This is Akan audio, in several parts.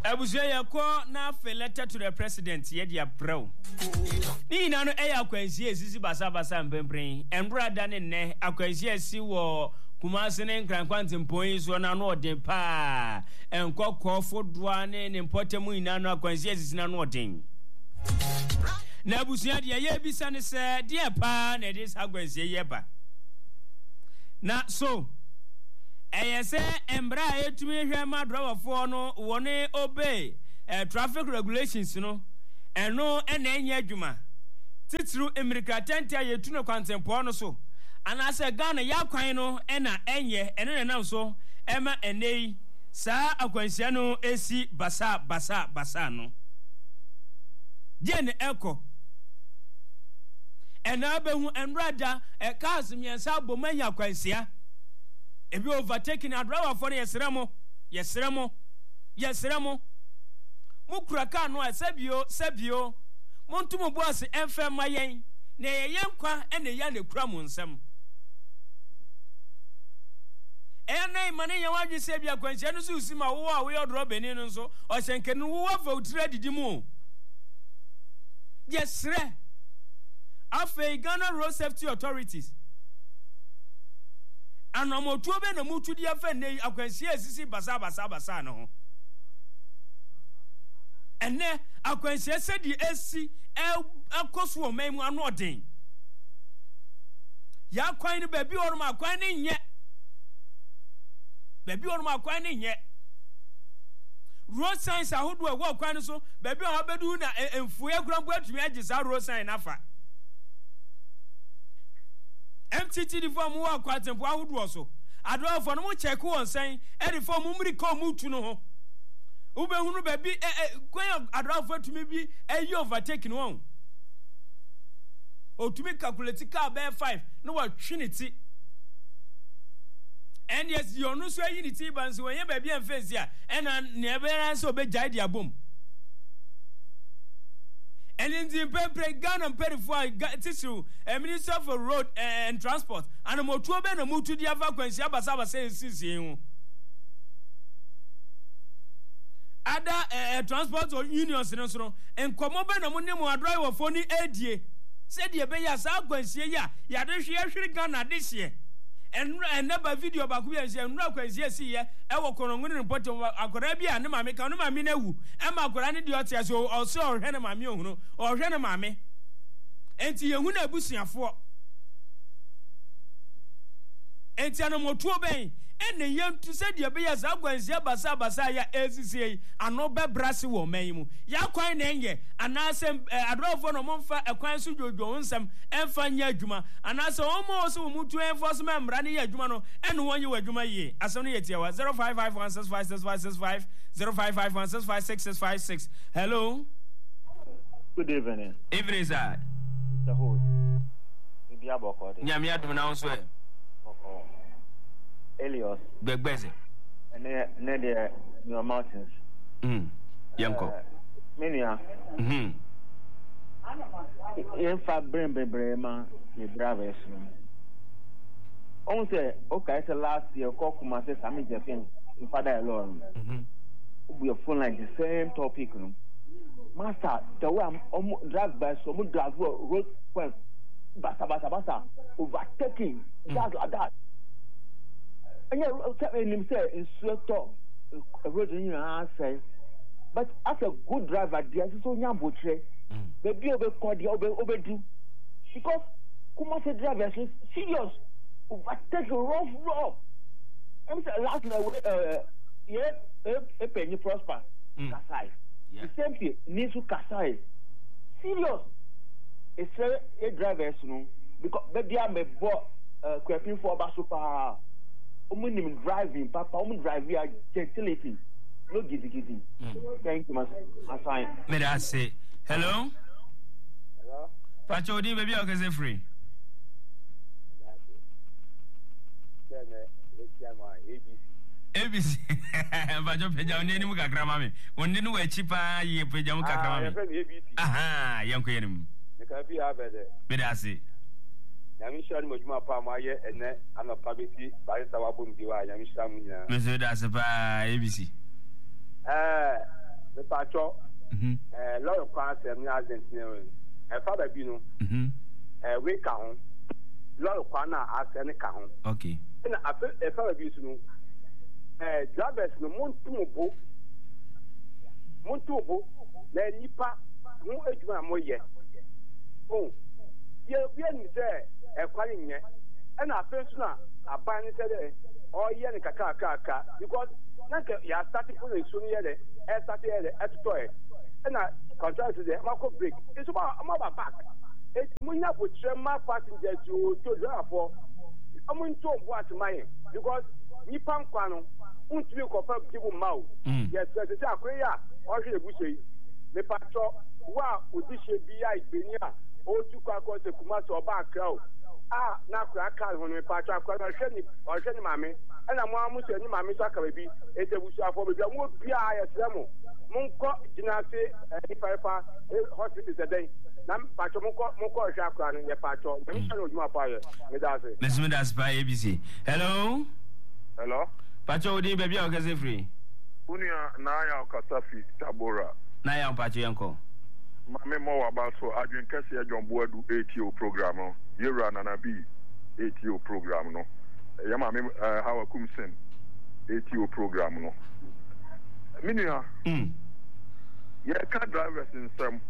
Abusuya yakọ na fe letter to the president ye dia brew. Ni na no akwansi esisi basa mbembren. Enbra da ne nne akwansi esi wo Kumasi ne nkrankwante mpoi so na no odin pa. Enkokọ fodoa ne mpotemu ina no akwansi esisi na no odin. Na abusuya dia ye bisa ne se dia pa na dis akwansi ye ba. Na so Eyese embra etumi hwe ma driverfo no wone obey traffic regulations no eno ena enye adwuma titru emirika tentia yetuno kwantempo no so anase Ghana ya kwan no ena enye ene nam so ema enei saa akwansia no esi basa no jene eko ena behu enrada cars miensa bomanya akwansia ebi overtaking adrawa for yesremo mukura ka no sebio montumo boss emfa mayen na yeyen kwa ene ya ne kura mu nsem ene mane ya wadwe sebia kwansia no so usima wo a we odro beni no so o hyenke no wo voutira didimu yesre afei Ghana Road Safety Authorities anomotuo be na mutudi afa nei akwansia esisi basa no ene akwansia sedi esi akoso o memu anu odin ya kwan ni baby oruma akwan ni nye road signs ahodo e wo kwan so baby o habedu na emfuye kurambo atumi agisa road sign nafa MTT form wa kwatempo ahodo so adwa for no mo check won sen e form mumri ko mutu no ho ubehunu baby kwen adwa for tumi bi e overtake no otumi calculate car be 5 no wa trinity and yes you no so unity ban so yen baby en face ya e na ne be ran so be jai dia bom and in the Pempre Ghana Perify Tissue, a Minister for Road and Transport, and a motuo ben a mutu dia vacancy abasaba says other transport or unions in Osro, and Comoban Amunimu driver for the ADA. Said ye be ya Southquency ya don't share Ghana this year. And never video about we and no yes here. Ewo konongun report akorabia ne mame ka no mame na wu e ma akorani de otia so also ohwe ne mame ohunu ohwe ne mame enti yehu na abusuafo enti anomotuo ben ene yentu se de be ya za gwansia basa ya ACCA ano be brase wo man mu ya kwan na enye anase adrofo no momfa ekwan so jojo nsam emfa nya adwuma anase omo so mutu enforcement mra ne ya adwuma no ene wonye wa adwuma yi asem no yetia wa 0551656565 0551656656. Hello, good evening. Evening sir. The host Ibi aboko de nyame adum na wonso e Elios Begbeze ne de New Mountains yanko menia fa brembebrema the drivers on say okay say last year Kokuma say Sami Jefin father alone we are phone like the same topic no master the way drag by so drag road point basa overtaking just like that. And you say instructor road you say but as a good driver there so nyambotre baby obe call obe do because kuma say drivers serious overtake rough I'm say last night penny prosper Kasai the same thing Nisu Kasai serious it's a drivers no because baby am bo equipping for super driving, Papa, driving gentility. No giddy. Thank you, Masai. May I say hello? Hello? Pachodi, baby, I can say free. ABC. Bajo peja oni mu kakra mame. Oni no wachi pa ye peja mu kakra mame. Aha, yanko yenim. Ne ka bi abede. May I say Yamisha ni mojuma pa maye ene ana pabeti bari sawa bom diwa Yamisha munya. Monsieur Dasepa ABC. pacho lawyer class and Argentina father bino we ka lawyer kwana as any ka okay na a father bisu drivers no montubo na nipa mu adwuma moye ye ni say kwari nye na afensu na aban ni say oye ni kaka because na ya start for the sunu ye de start ye de etoy na contract de mako break it's about back it munya bo trema passengers to driver amuntu obo atmaye because nipa nkwa no untumi kofa people mau yes say akoya o hwe ebuche me patro wa odishe bia igbenia o tukwa akose kumase oba akra na akra ka ho me patro akra o hwe ni mame na mo amuso ni mame so aka bi etebusu afo be mo bia ayesremo monko jinase ifaifa hospital today na patro monko hwe akra no ye patro me so no juma pa ye me da se me das pa ABC hello patro odi be bia o kase free unia na ya okasafi tabora na ya patro yanko mame mo wa ba so adwen kase ya jombo adu ATO program no yera na bi ATO program no ya mame hawa kumsen ATO program no minia ya ka drivers in some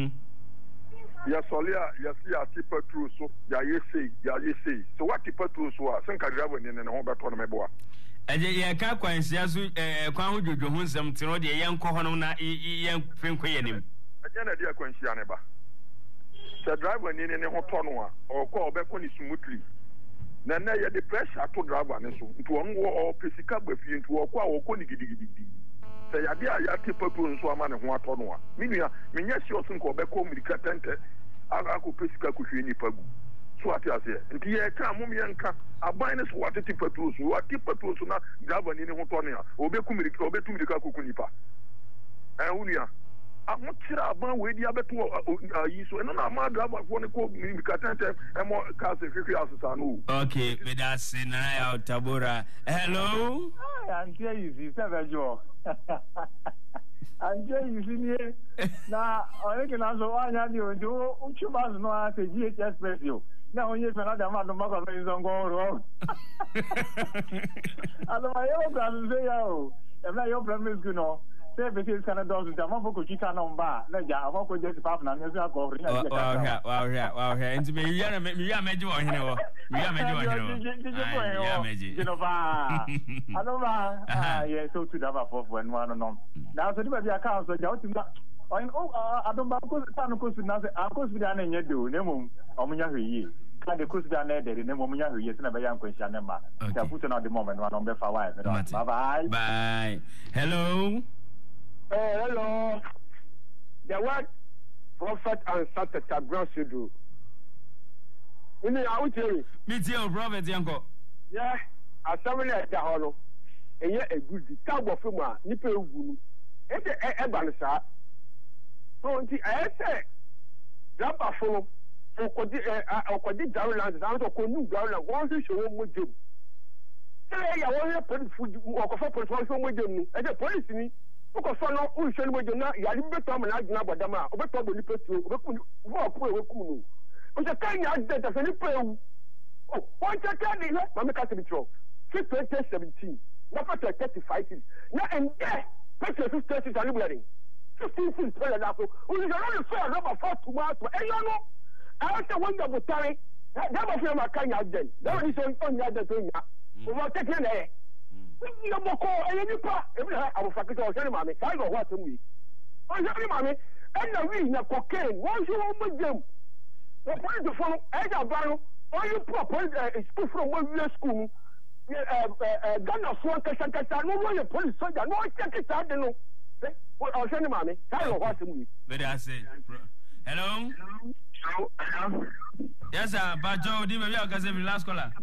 ya solia ya si atipa true so ya yesi so what tipa true so a senka driver ni ne ho beto no meboa eje ye ka kwansia so kwan ho dwodwo ho nsem tiro de ye nkɔ ho no na ye mfenko ye nim eje na de kwansia ne ba se driver ni ne ho to no a okɔ obɛkɔ ni smoothly na ye the pressure to driver ne so nto onwo o pesika gbafie nto okɔ a okɔ ni gidigidi se ya de a ya tipa true so ama ne ho atɔ no a minua menya sure so nko obɛkɔ mirika tente aga ko pesika ko hwe ni pagu so ati ase nti ye ka mum ye nka aban ne so watete patrol so na driver ni ho to ne a obekumiri obetumiri ka kokuni pa unia amutira aban we dia beto yi so eno na ma driver fo ne ko mi katante emo ka se hwehwe asesa no okay me da se na ya tabora hello antie yi si sevejo antie yi si ni na oyeke na so anya di ojo uchuma no a se GH Express yo na onye fena da ma do ma ko so ngo ro alo ma yo ga se ya o e na yo promise ku no se be se kana do so da ma fo ko chika no mba na ja ma ko je pap na nso akọ ri na je ka wa nti me ya meji wo hene wo ya meji you know ba alo ba yeah so to da ba for when one no na so di ba bia ka so ja o ti na adomba ko tanu ko su na se akos bi na nye do ne mum omunya hweyi ka de kosu da na edere ne mum nya hweyi se na be ya nkwanhia ne ma ta puto na the moment one on be fa why bye hello hello the word prophet and Saturday Grasudu ini awuche mi ti o prophet yanko yeah assembly at the hall eye egudi ka gbo fimu a nipa egwu e ba ne sa so nti say drapa fo okodi Garuland na so ko nu Garuland won se showo mojem say ya wo police okofa police so mojem nu e police ni okofa no un showo mojem na ya ri beto am na agina bodama obeto bo ni petu obeku wo ko e weku nu o se kan ya de ta se ni pewu o won che ka ni le ma me ka se bitro 2017 na fa 35 na ende petu 30 ani bulari 15 pele la so o ni jalo so number 4 tomato e yo no I say when the butari that was from Kanya den that is on ya de tonya o ma take na no boko e ni pa e bi ha abufakito o se ni mame sai go what mu yi o se ni mame and na we na cocaine won so o mo the point for e ja baro o you propose school from one school Ghana so kasa no no police soldier no check it out no o se ni mame sai go what mu yi very I say hello yes sir Pacho di me aka say last caller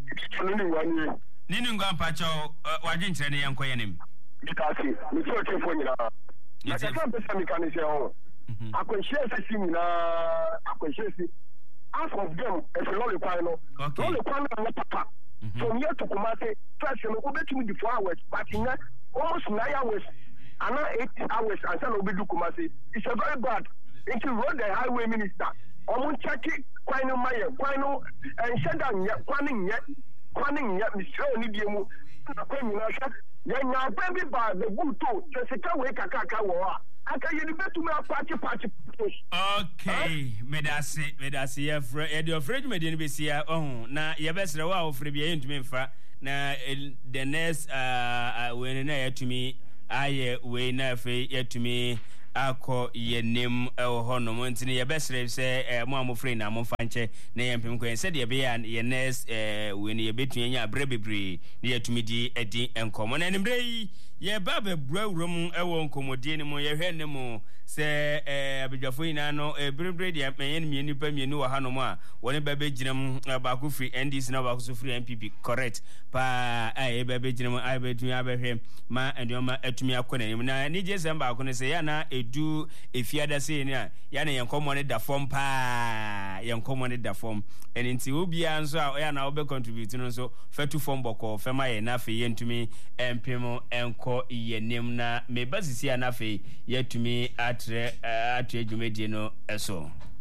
nini ngwa Pacho waje nkyere ne yanko yenim bitasi mi so chefo nyina na ka pesa mi kan se ho akonhye sisi nyina akonhye si half of them is lolly kwai no lolly kwai no papa so near to Kumasi first no go between the 4 hours but in almost 9 hours ana 8 hours ansa na obedu Kumasi. It's a very bad. If you road the highway minister, omo check kwan no maye, kwan no ensheda nya, kwan nya misro ni biemu. Akwan nyina hwa. Ya nya pa bi ba the good to, sika we kakaka wo a. Aka ye ni betumi apatch. Okay, medasi ya the afraid me dey be sia na ye besre wa ofre bia yentumi mfa na the next when na yatumi aye we na fe yatumi akọ yenem honom ntini ye besre se mo amofre na mo fanche na yempem ko se de be ya ye next when ye betun nya abrebebre na yatumi di edi enkomo na nimbre yi ye ba be burawuram ewo nkomodie ni mo ye hwe ne mo se abedwafo ina no brebre de menyen mienu pa mienu wa hanom a woni ba be ginam ba ku free NDC na ba ku so free MPP correct pa ba be ginam ai be tun abehwe ma endioma atumi akọ na na ni je sem ba ku ne se ya na edu efiada se ni a ya na yenkomo ne da form pa yenkomo ne da form eninti obia nso a ya na obe contribute no so fetu form boko fema ye na fe yentumi empemo enko yenem na me basisi na fe yetumi atre dwumedie no eso